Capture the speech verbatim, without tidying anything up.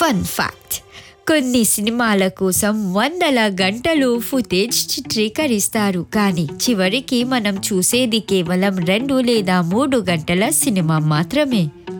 Fun fact, కొన్ని సినిమాల కోసం వందల గంటలు ఫుటేజ్ చిత్రీకరిస్తారు, కానీ చివరికి మనం చూసేది కేవలం రెండు లేదా మూడు గంటల సినిమా మాత్రమే.